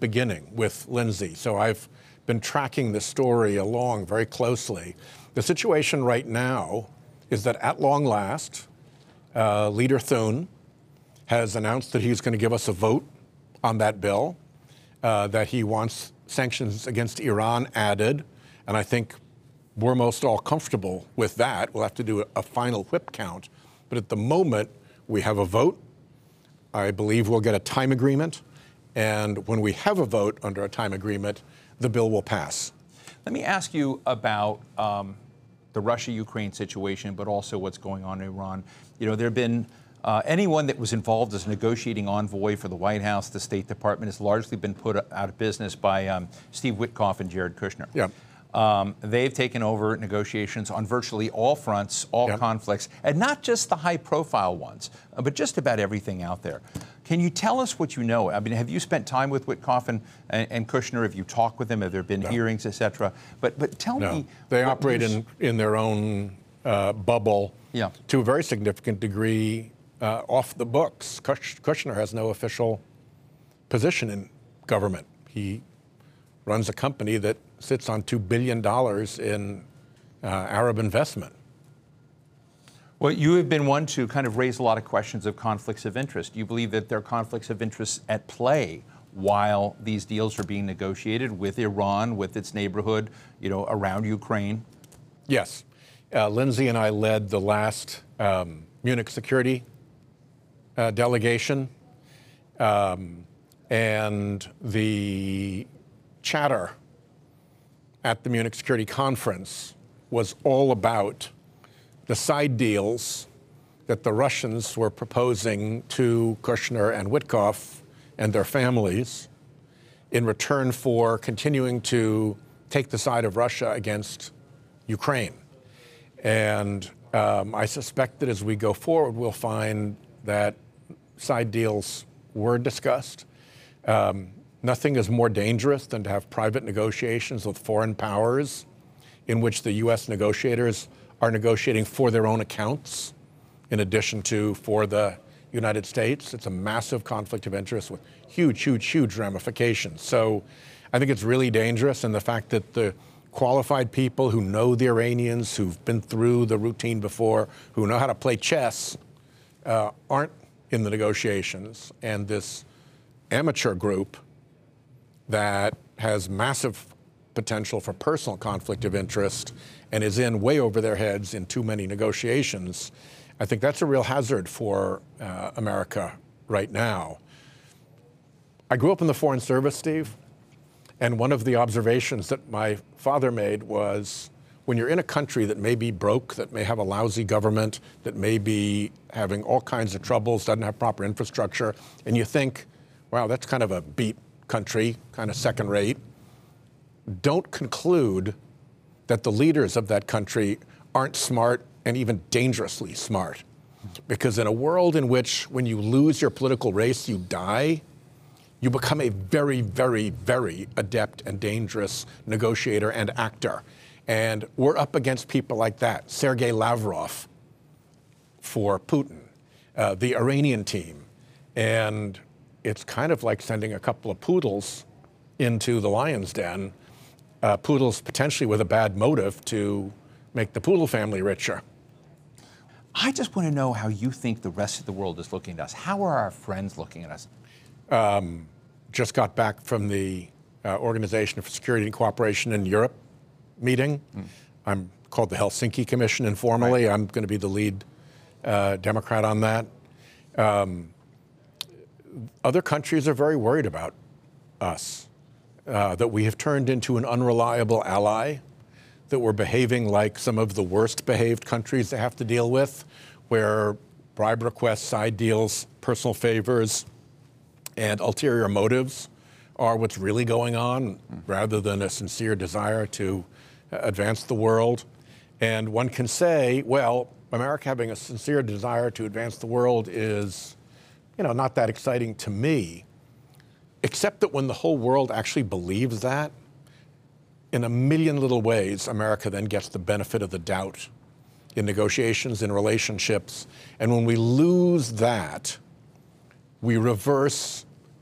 beginning with Lindsay, so I've been tracking this story along very closely. The situation right now is that at long last, Leader Thune has announced that he's going to give us a vote on that bill, that he wants sanctions against Iran added, and I think we're most all comfortable with that. We'll have to do a final whip count, but at the moment, we have a vote. I believe we'll get a time agreement, and when we have a vote under a time agreement, the bill will pass. Let me ask you about the Russia-Ukraine situation, but also what's going on in Iran. You know, there have been anyone that was involved as a negotiating envoy for the White House, the State Department, has largely been put out of business by Steve Witkoff and Jared Kushner. Yeah. They've taken over negotiations on virtually all fronts, all conflicts, and not just the high-profile ones, but just about everything out there. Can you tell us what you know? I mean, have you spent time with Witkoff and Kushner? Have you talked with them? Have there been hearings, et cetera? But tell me. They operate in their own bubble to a very significant degree off the books. Kushner has no official position in government. He runs a company that sits on $2 billion in Arab investment. Well, you have been one to kind of raise a lot of questions of conflicts of interest. Do you believe that there are conflicts of interest at play while these deals are being negotiated with Iran, with its neighborhood, you know, around Ukraine? Yes. Lindsay and I led the last Munich security delegation, and the chatter at the Munich Security Conference was all about the side deals that the Russians were proposing to Kushner and Witkoff and their families in return for continuing to take the side of Russia against Ukraine. And I suspect that as we go forward, we'll find that side deals were discussed. Nothing is more dangerous than to have private negotiations with foreign powers in which the U.S. negotiators are negotiating for their own accounts in addition to for the United States. It's a massive conflict of interest with huge, huge, huge ramifications. So I think it's really dangerous, and the fact that the qualified people who know the Iranians, who've been through the routine before, who know how to play chess, aren't in the negotiations, and this amateur group that has massive potential for personal conflict of interest and is in way over their heads in too many negotiations, I think that's a real hazard for America right now. I grew up in the Foreign Service, Steve, and one of the observations that my father made was when you're in a country that may be broke, that may have a lousy government, that may be having all kinds of troubles, doesn't have proper infrastructure, and you think, wow, that's kind of a beat country, kind of second rate, don't conclude that the leaders of that country aren't smart and even dangerously smart. Because in a world in which when you lose your political race, you die, you become a very, very, very adept and dangerous negotiator and actor. And we're up against people like that. Sergei Lavrov for Putin, the Iranian team. And it's kind of like sending a couple of poodles into the lion's den, poodles potentially with a bad motive to make the poodle family richer. I just want to know how you think the rest of the world is looking at us. How are our friends looking at us? Just got back from the Organization for Security and Cooperation in Europe meeting. I'm called the Helsinki Commission informally. Right. I'm going to be the lead Democrat on that. Other countries are very worried about us, that we have turned into an unreliable ally, that we're behaving like some of the worst behaved countries they have to deal with, where bribe requests, side deals, personal favors, and ulterior motives are what's really going on, rather than a sincere desire to advance the world. And one can say, well, America having a sincere desire to advance the world is, not that exciting to me, except that when the whole world actually believes that, in a million little ways, America then gets the benefit of the doubt in negotiations, in relationships. And when we lose that, we reverse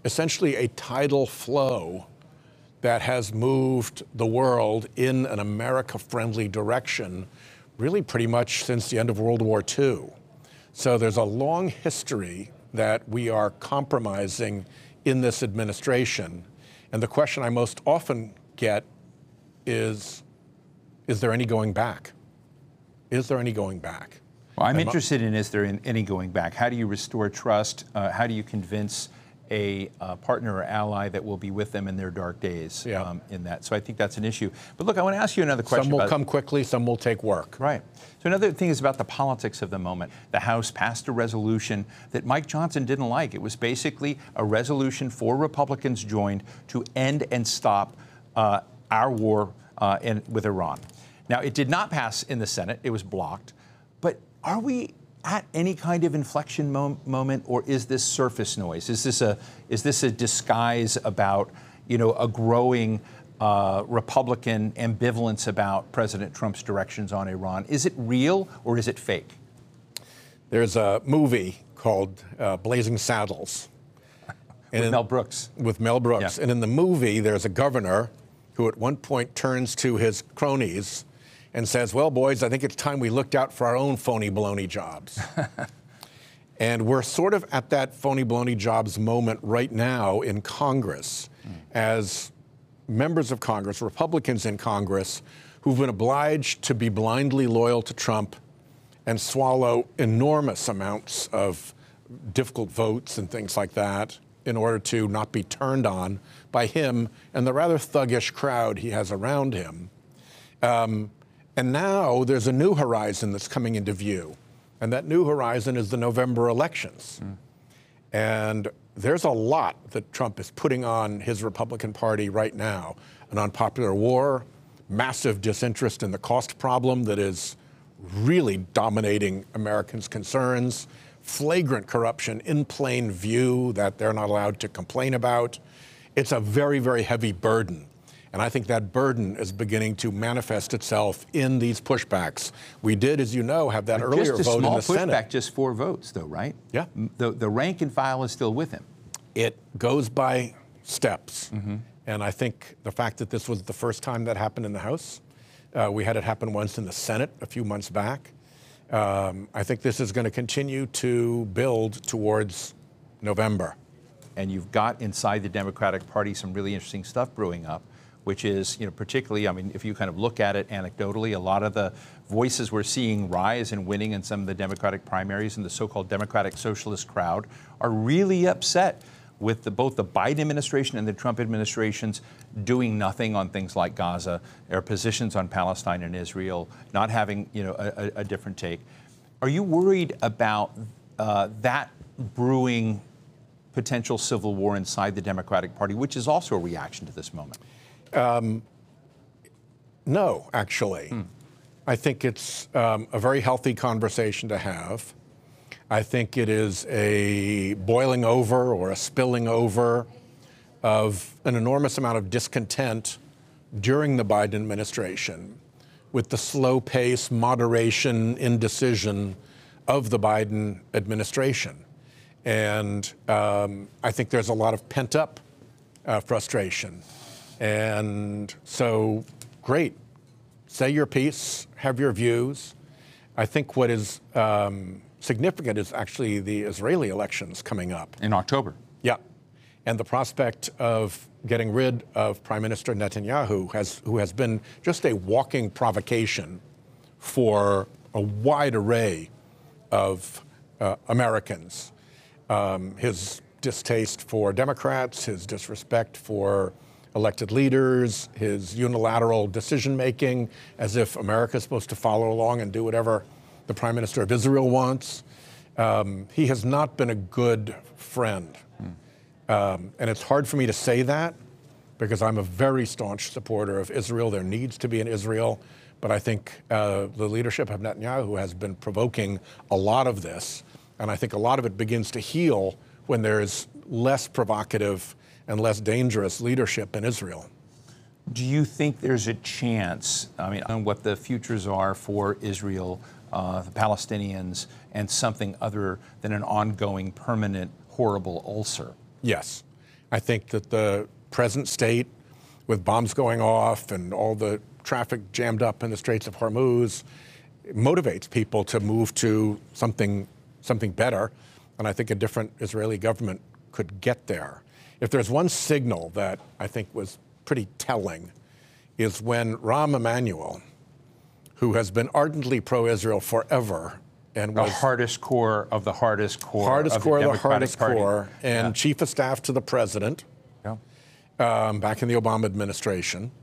essentially a tidal flow that has moved the world in an America-friendly direction really pretty much since the end of World War II. So there's a long history that we are compromising in this administration. And the question I most often get is there any going back? Is there any going back? Well, I'm interested in, is there any going back? How do you restore trust? How do you convince a partner or ally that will be with them in their dark days in that? So I think that's an issue. But look, I want to ask you another question. Some will come quickly, some will take work. Right. So another thing is about the politics of the moment. The House passed a resolution that Mike Johnson didn't like. It was basically a resolution 4 Republicans joined to end and stop our war with Iran. Now, it did not pass in the Senate. It was blocked. But are we at any kind of inflection moment, or is this surface noise? Is this a disguise about, you know, a growing Republican ambivalence about President Trump's directions on Iran? Is it real or is it fake? There's a movie called Blazing Saddles. With Mel Brooks. With Mel Brooks. Yeah. And in the movie, there's a governor who at one point turns to his cronies and says, well, boys, I think it's time we looked out for our own phony baloney jobs. And we're sort of at that phony baloney jobs moment right now in Congress as members of Congress, Republicans in Congress, who've been obliged to be blindly loyal to Trump and swallow enormous amounts of difficult votes and things like that in order to not be turned on by him and the rather thuggish crowd he has around him. And now there's a new horizon that's coming into view. And that new horizon is the November elections. And there's a lot that Trump is putting on his Republican Party right now. An unpopular war, massive disinterest in the cost problem that is really dominating Americans' concerns, flagrant corruption in plain view that they're not allowed to complain about. It's a very, very heavy burden. And I think that burden is beginning to manifest itself in these pushbacks. We did, as you know, have that earlier vote in the Senate. Just a small pushback, just 4 votes, though, right? Yeah. The rank and file is still with him. It goes by steps. And I think the fact that this was the first time that happened in the House, we had it happen once in the Senate a few months back. I think this is going to continue to build towards November. And you've got inside the Democratic Party some really interesting stuff brewing up, which is, you know, particularly, I mean, if you kind of look at it anecdotally, a lot of the voices we're seeing rise and winning in some of the Democratic primaries and the so-called Democratic Socialist crowd are really upset with both the Biden administration and the Trump administrations doing nothing on things like Gaza, their positions on Palestine and Israel, not having, you know, a different take. Are you worried about that brewing potential civil war inside the Democratic Party, which is also a reaction to this moment? No, actually. I think it's a very healthy conversation to have. I think it is a boiling over or a spilling over of an enormous amount of discontent during the Biden administration with the slow pace, moderation, indecision of the Biden administration. And I think there's a lot of pent-up frustration. And so, great. Say your piece, have your views. I think what is significant is actually the Israeli elections coming up. In October. Yeah. And the prospect of getting rid of Prime Minister Netanyahu, who has been just a walking provocation for a wide array of Americans. His distaste for Democrats, his disrespect for elected leaders, his unilateral decision-making, as if America is supposed to follow along and do whatever the Prime Minister of Israel wants. He has not been a good friend. And it's hard for me to say that because I'm a very staunch supporter of Israel. There needs to be an Israel. But I think the leadership of Netanyahu has been provoking a lot of this. And I think a lot of it begins to heal when there's less provocative and less dangerous leadership in Israel. Do you think there's a chance, I mean, on what the futures are for Israel, the Palestinians, and something other than an ongoing, permanent, horrible ulcer? Yes. I think that the present state, with bombs going off and all the traffic jammed up in the Straits of Hormuz, motivates people to move to something better. And I think a different Israeli government could get there. If there's one signal that I think was pretty telling, is when Rahm Emanuel, who has been ardently pro-Israel forever, and was the hardest core of the hardest core, and chief of staff to the president, back in the Obama administration,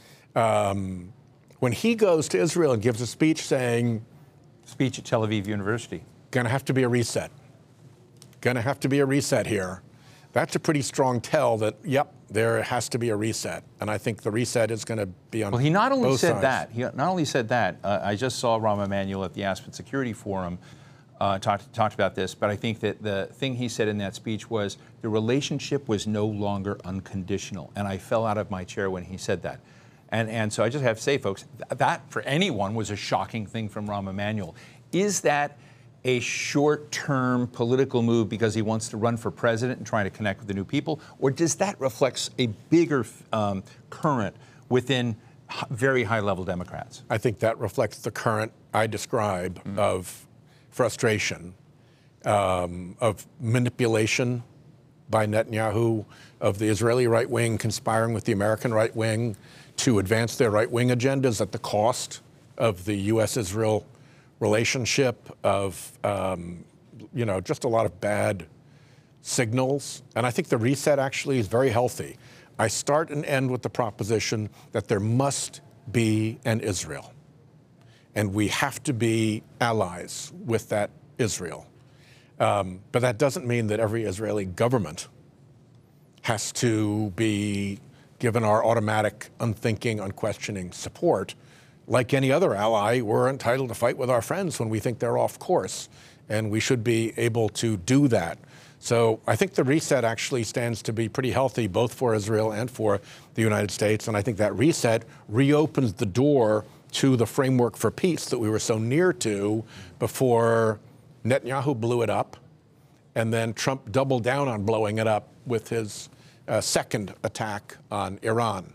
when he goes to Israel and gives a speech saying, speech at Tel Aviv University, going to have to be a reset. Going to have to be a reset here. That's a pretty strong tell that, yep, there has to be a reset. And I think the reset is going to be on both sides. Well, he not only said that. He not only said that. I just saw Rahm Emanuel at the Aspen Security Forum talked about this, but I think that the thing he said in that speech was the relationship was no longer unconditional. And I fell out of my chair when he said that. And so I just have to say, folks, that for anyone was a shocking thing from Rahm Emanuel. Is that a short-term political move because he wants to run for president and trying to connect with the new people? Or does that reflect a bigger current within very high-level Democrats? I think that reflects the current I describe of frustration, of manipulation by Netanyahu, of the Israeli right wing conspiring with the American right wing to advance their right wing agendas at the cost of the U.S.-Israel relationship, of just a lot of bad signals. And I think the reset actually is very healthy. I start and end with the proposition that there must be an Israel. And we have to be allies with that Israel. But that doesn't mean that every Israeli government has to be given our automatic, unthinking, unquestioning support. Like any other ally, we're entitled to fight with our friends when we think they're off course, and we should be able to do that. So I think the reset actually stands to be pretty healthy, both for Israel and for the United States, and I think that reset reopens the door to the framework for peace that we were so near to before Netanyahu blew it up, and then Trump doubled down on blowing it up with his second attack on Iran.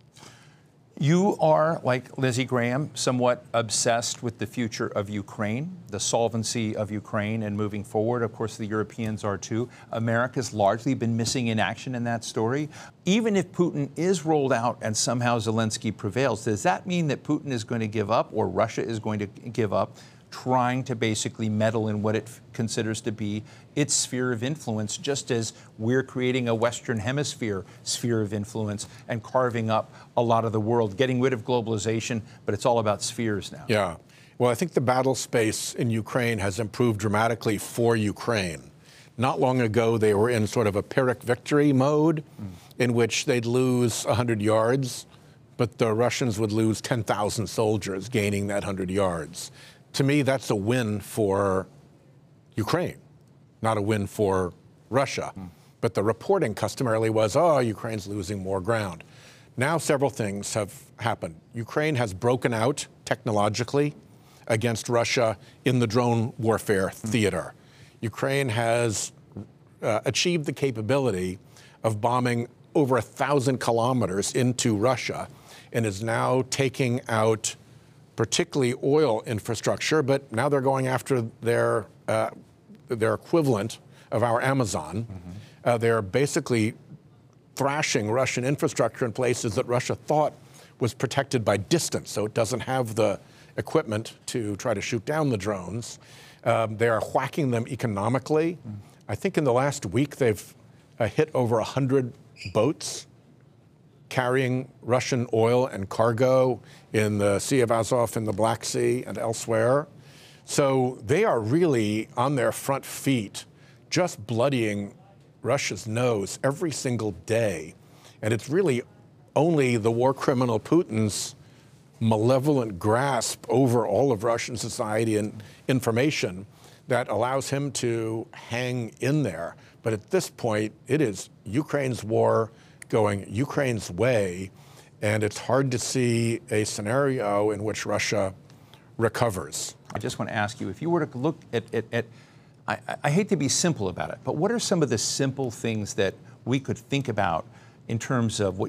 You are, like Lindsey Graham, somewhat obsessed with the future of Ukraine, the solvency of Ukraine and moving forward. Of course, the Europeans are too. America's largely been missing in action in that story. Even if Putin is rolled out and somehow Zelensky prevails, does that mean that Putin is going to give up, or Russia is going to give up, trying to basically meddle in what it considers to be its sphere of influence, just as we're creating a Western Hemisphere sphere of influence and carving up a lot of the world, getting rid of globalization, but it's all about spheres now? Yeah. Well, I think the battle space in Ukraine has improved dramatically for Ukraine. Not long ago, they were in sort of a Pyrrhic victory mode in which they'd lose 100 yards, but the Russians would lose 10,000 soldiers gaining that 100 yards. To me, that's a win for Ukraine, not a win for Russia. But the reporting customarily was, oh, Ukraine's losing more ground. Now several things have happened. Ukraine has broken out technologically against Russia in the drone warfare theater. Ukraine has achieved the capability of bombing over 1,000 kilometers into Russia and is now taking out particularly oil infrastructure, but now they're going after their equivalent of our Amazon. They're basically thrashing Russian infrastructure in places that Russia thought was protected by distance, so it doesn't have the equipment to try to shoot down the drones. They are whacking them economically. I think in the last week they've hit over 100 boats carrying Russian oil and cargo in the Sea of Azov, in the Black Sea, and elsewhere. So they are really on their front feet, just bloodying Russia's nose every single day. And it's really only the war criminal Putin's malevolent grasp over all of Russian society and information that allows him to hang in there. But at this point, it is Ukraine's war going Ukraine's way, and it's hard to see a scenario in which Russia recovers. I just want to ask you, if you were to look at I hate to be simple about it, but what are some of the simple things that we could think about in terms of what